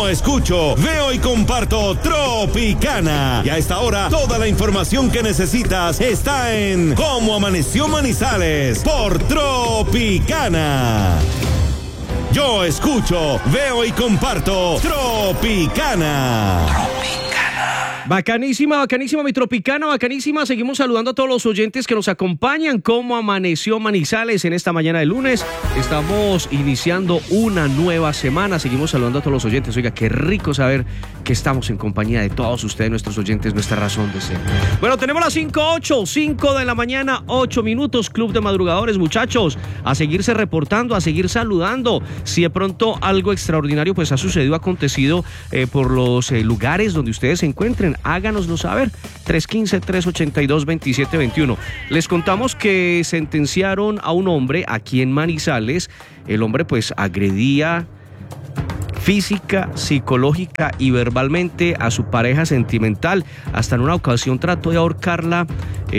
Yo escucho, veo y comparto Tropicana. Y a esta hora, toda la información que necesitas está en Cómo Amaneció Manizales por Tropicana. Yo escucho, veo y comparto Tropicana. Bacanísima, bacanísima mi Tropicana, bacanísima. Seguimos saludando a todos los oyentes que nos acompañan. Cómo amaneció Manizales en esta mañana de lunes. Estamos iniciando una nueva semana. Seguimos saludando a todos los oyentes. Oiga, qué rico saber que estamos en compañía de todos ustedes, nuestros oyentes, nuestra razón de ser. Bueno, tenemos las 5 de la mañana, 8 minutos. Club de madrugadores, muchachos. A seguirse reportando, a seguir saludando. Si de pronto algo extraordinario pues ha sucedido, ha acontecido por los lugares donde ustedes se encuentren, háganoslo saber. 315-382-2721. Les contamos que sentenciaron a un hombre aquí en Manizales. El hombre pues agredía física, psicológica y verbalmente a su pareja sentimental. Hasta en una ocasión trató de ahorcarla,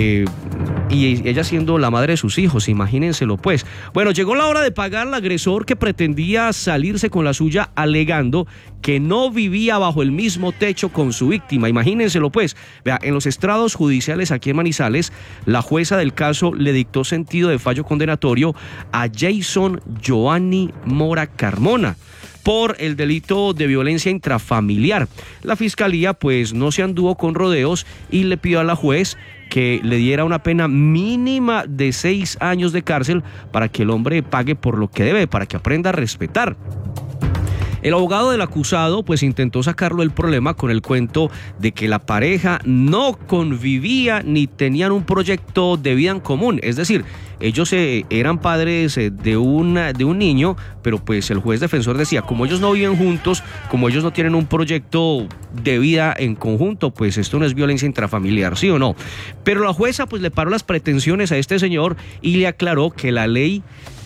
y ella siendo la madre de sus hijos, imagínenselo pues. Bueno, llegó la hora de pagar al agresor, que pretendía salirse con la suya alegando que no vivía bajo el mismo techo con su víctima, imagínenselo pues. Vea, en los estrados judiciales aquí en Manizales, la jueza del caso le dictó sentido de fallo condenatorio a Jason Joanny Mora Carmona por el delito de violencia intrafamiliar. La fiscalía pues no se anduvo con rodeos y le pidió a la juez que le diera una pena mínima de 6 años de cárcel para que el hombre pague por lo que debe, para que aprenda a respetar. El abogado del acusado pues intentó sacarlo del problema con el cuento de que la pareja no convivía ni tenían un proyecto de vida en común, es decir, ellos eran padres de un niño, pero pues el juez defensor decía, como ellos no viven juntos, como ellos no tienen un proyecto de vida en conjunto, pues esto no es violencia intrafamiliar, ¿sí o no? Pero la jueza pues le paró las pretensiones a este señor y le aclaró que la ley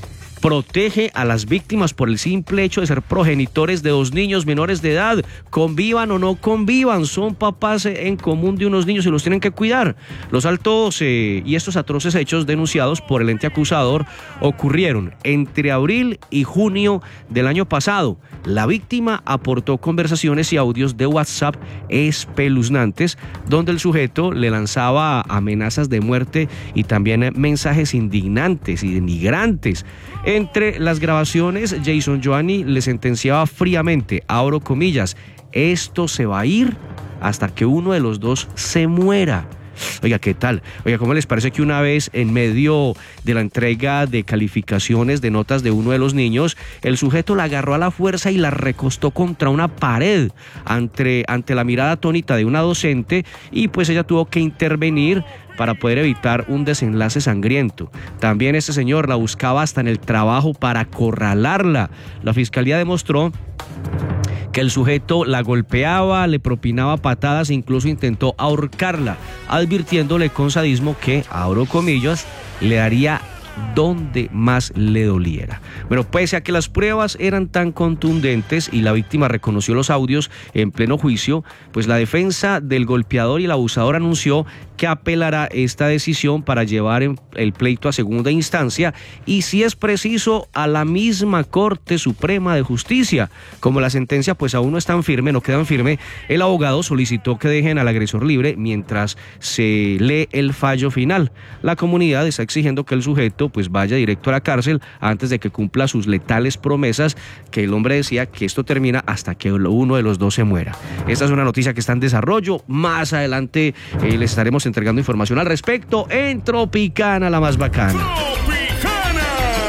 protege a las víctimas por el simple hecho de ser progenitores de 2 niños menores de edad, convivan o no convivan, son papás en común de unos niños y los tienen que cuidar. Los altos y estos atroces hechos denunciados por el ente acusador ocurrieron entre abril y junio del año pasado. La víctima aportó conversaciones y audios de WhatsApp espeluznantes donde el sujeto le lanzaba amenazas de muerte y también mensajes indignantes y denigrantes. Entre las grabaciones, Jason Joanny le sentenciaba fríamente, abro comillas, esto se va a ir hasta que uno de los dos se muera. Oiga, ¿qué tal? Oiga, ¿cómo les parece que una vez en medio de la entrega de calificaciones de notas de uno de los niños, el sujeto la agarró a la fuerza y la recostó contra una pared ante la mirada atónita de una docente y pues ella tuvo que intervenir para poder evitar un desenlace sangriento? También este señor la buscaba hasta en el trabajo para acorralarla. La fiscalía demostró que el sujeto la golpeaba, le propinaba patadas e incluso intentó ahorcarla, advirtiéndole con sadismo que, abro comillas, le daría donde más le doliera. Bueno, pese a que las pruebas eran tan contundentes y la víctima reconoció los audios en pleno juicio, pues la defensa del golpeador y el abusador anunció que apelará esta decisión para llevar el pleito a segunda instancia y, si es preciso, a la misma Corte Suprema de Justicia. Como la sentencia pues aún no es tan firme, no quedan firme, el abogado solicitó que dejen al agresor libre mientras se lee el fallo final. La comunidad está exigiendo que el sujeto pues vaya directo a la cárcel antes de que cumpla sus letales promesas, que el hombre decía que esto termina hasta que uno de los dos se muera. Esta es una noticia que está en desarrollo. Más adelante les estaremos entregando información al respecto en Tropicana, la más bacana. ¡Tropicana!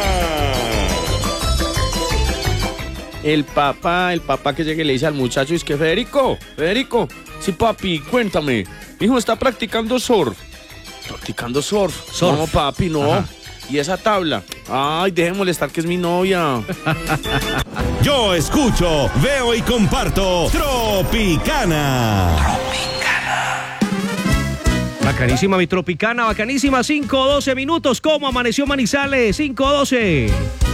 El papá que llega y le dice al muchacho, es que Federico, sí papi, cuéntame, mi hijo está practicando surf. ¿Practicando surf? No papi, no. Ajá. ¿Y esa tabla? Ay, deje de molestar que es mi novia. Yo escucho, veo y comparto Tropicana. Bacanísima mi Tropicana, bacanísima. 5:12 minutos. ¿Cómo amaneció Manizales? 5:12.